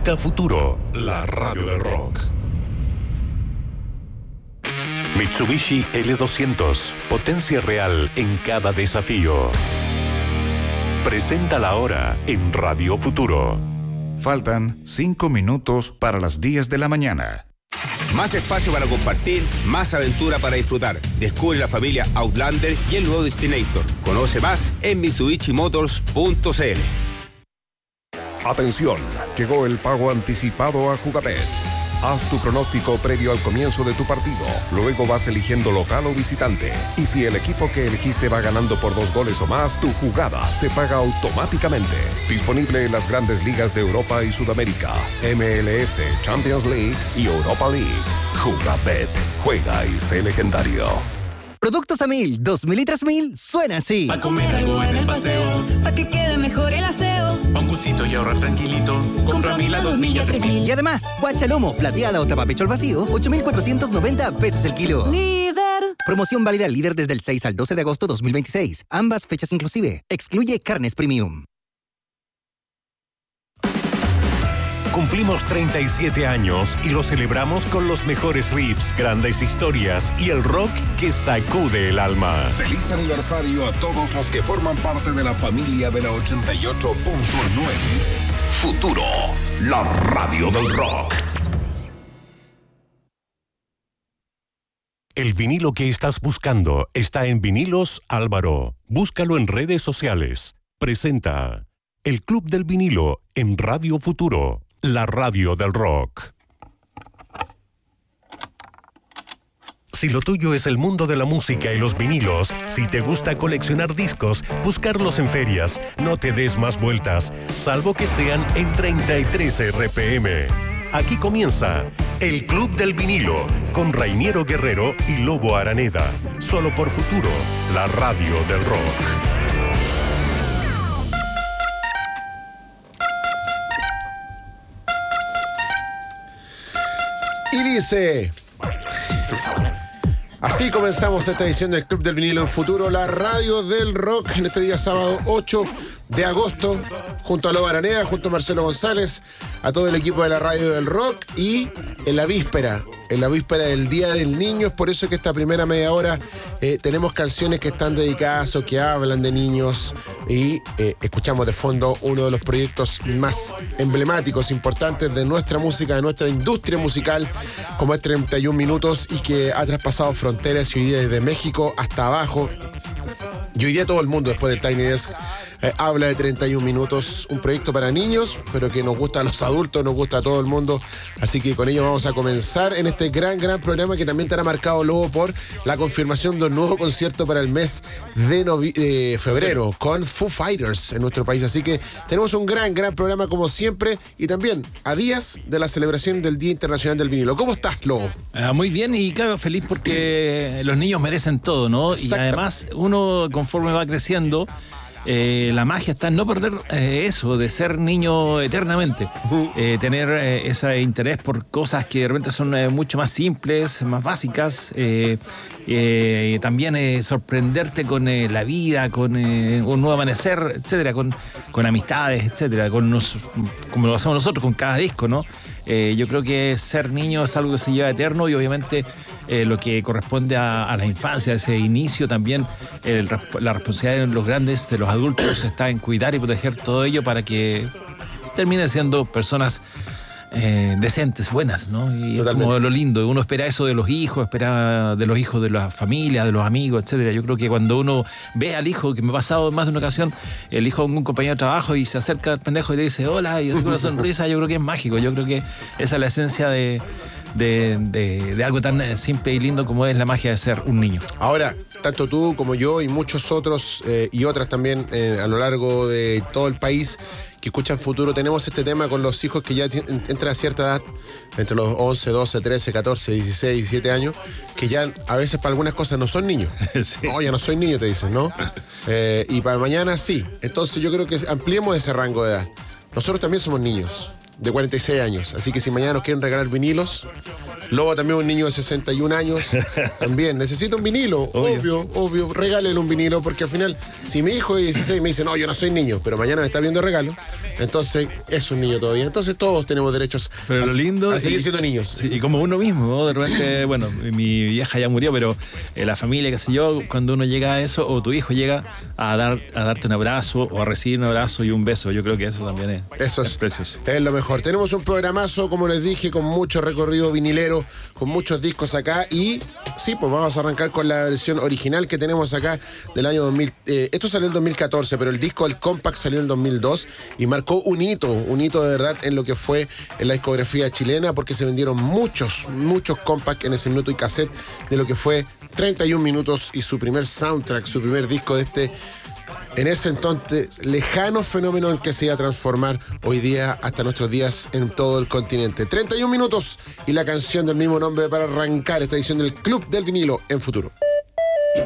Significa futuro, la radio del rock. Mitsubishi L200, potencia real en cada desafío. Presenta la hora en Radio Futuro. Faltan 5 minutos para las 10 de la mañana. Más espacio para compartir, más aventura para disfrutar. Descubre la familia Outlander y el nuevo Destinator. Conoce más en mitsubishimotors.cl. Atención, llegó el pago anticipado a Jugabet. Haz tu pronóstico previo al comienzo de tu partido. Luego vas eligiendo local o visitante. Y si el equipo que elegiste va ganando por 2 goles o más, tu jugada se paga automáticamente. Disponible en las grandes ligas de Europa y Sudamérica, MLS, Champions League y Europa League. Jugabet. Juega y sé legendario. Productos a 1000, 2000 y 3000 suena así. Pa' comer algo en el paseo, pa' que quede mejor el aseo. Pa' un gustito y ahorrar tranquilito, compra 1000 a 2000 y a 3000. Y además, guachalomo, plateada o tapapecho al vacío, 8,490 pesos el kilo. Líder. Promoción válida al líder desde el 6 al 12 de agosto 2026. Ambas fechas inclusive. Excluye carnes premium. Cumplimos 37 años y lo celebramos con los mejores riffs, grandes historias y el rock que sacude el alma. Feliz aniversario a todos los que forman parte de la familia de la 88.9. Futuro, la radio del rock. El vinilo que estás buscando está en Vinilos Álvaro. Búscalo en redes sociales. Presenta el Club del Vinilo en Radio Futuro, la radio del rock. Si lo tuyo es el mundo de la música y los vinilos, si te gusta coleccionar discos, buscarlos en ferias, no te des más vueltas, salvo que sean en 33 RPM. Aquí comienza el Club del Vinilo con Rainiero Guerrero y Lobo Araneda. Solo por Futuro, la radio del rock. Y dice... Así comenzamos esta edición del Club del Vinilo en Futuro, la radio del rock, en este día sábado 8 de agosto, junto a Lobo Araneda, junto a Marcelo González, a todo el equipo de la radio del rock y en la víspera del Día del Niño. Es por eso que esta primera media hora tenemos canciones que están dedicadas o que hablan de niños y escuchamos de fondo uno de los proyectos más emblemáticos, importantes de nuestra música, de nuestra industria musical, como es 31 Minutos y que ha traspasado fronteras y hoy día desde México hasta abajo. Y hoy día todo el mundo, después del Tiny Desk, habla de 31 Minutos, un proyecto para niños, pero que nos gusta a los adultos, nos gusta a todo el mundo. Así que con ello vamos a comenzar en este gran programa que también estará marcado luego por la confirmación de un nuevo concierto para el mes de febrero con Foo Fighters en nuestro país. Así que tenemos un gran programa como siempre y también a días de la celebración del Día Internacional del Vinilo. ¿Cómo estás, Lobo? Muy bien y claro, feliz porque los niños merecen todo, ¿no? Y además uno conforme va creciendo, la magia está en no perder eso, de ser niño eternamente. Tener ese interés por cosas que de repente son mucho más simples, más básicas. También sorprenderte con la vida, con un nuevo amanecer, etcétera, con amistades, etcétera, como lo hacemos nosotros con cada disco, ¿no? Yo creo que ser niño es algo que se lleva eterno y obviamente lo que corresponde a la infancia, a ese inicio también, la responsabilidad de los grandes, de los adultos, está en cuidar y proteger todo ello para que terminen siendo personas decentes, buenas, ¿no? Y es como lo lindo, uno espera eso de los hijos, espera de los hijos de la familia, de los amigos, etcétera. Yo creo que cuando uno ve al hijo, que me ha pasado en más de una ocasión, el hijo de un compañero de trabajo y se acerca al pendejo y le dice hola y hace una sonrisa, yo creo que es mágico. Yo creo que esa es la esencia de algo tan simple y lindo como es la magia de ser un niño. Ahora, tanto tú como yo y muchos otros y otras también a lo largo de todo el país que escuchan Futuro, tenemos este tema con los hijos que ya entran a cierta edad, entre los 11, 12, 13, 14, 16, 17 años, que ya a veces para algunas cosas no son niños. Sí. No, ya no soy niño, te dicen, ¿no? Y para mañana sí. Entonces yo creo que ampliemos ese rango de edad. Nosotros también somos niños. de 46 años. Así que si mañana nos quieren regalar vinilos, Lobo también un niño de 61 años, también necesita un vinilo, obvio, regálele un vinilo, porque al final, si mi hijo de 16 me dice, no, yo no soy niño, pero mañana me está viendo regalo, entonces es un niño todavía. Entonces todos tenemos derechos pero lo lindo a seguir siendo niños. Sí, y como uno mismo, ¿no? De repente, bueno, mi vieja ya murió, pero la familia, qué sé yo, cuando uno llega a eso, o tu hijo llega a darte un abrazo, o a recibir un abrazo y un beso, yo creo que eso también es precioso. Es lo mejor. Tenemos un programazo, como les dije, con mucho recorrido vinilero, con muchos discos acá, y sí, pues vamos a arrancar con la versión original que tenemos acá del año 2000. Esto salió en 2014, pero el disco, el Compact, salió en 2002 y marcó un hito de verdad en lo que fue en la discografía chilena, porque se vendieron muchos Compact en ese minuto y cassette de lo que fue 31 minutos y su primer soundtrack, su primer disco de este, en ese entonces, lejano fenómeno en que se iba a transformar hoy día hasta nuestros días en todo el continente. 31 minutos y la canción del mismo nombre para arrancar esta edición del Club del Vinilo en Futuro.